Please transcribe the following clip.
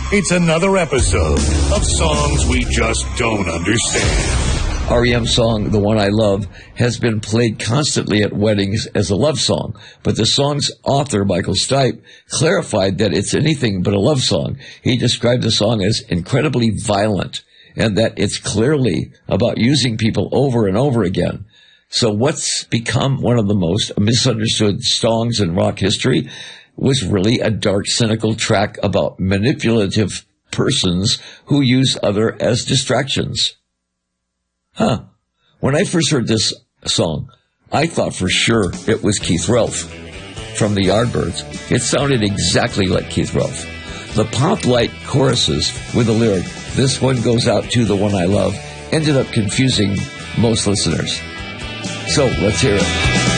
It's another episode of Songs We Just Don't Understand. REM's song, The One I Love, has been played constantly at weddings as a love song, but the song's author, Michael Stipe, clarified that it's anything but a love song. He described the song as incredibly violent, and that it's clearly about using people over and over again. So what's become one of the most misunderstood songs in rock history was really a dark, cynical track about manipulative persons who use others as distractions. When I first heard this song, I thought for sure it was Keith Relf from the Yardbirds. It sounded exactly like Keith Relf. The pop-light choruses with the lyric, "This one goes out to the one I love," ended up confusing most listeners. So let's hear it.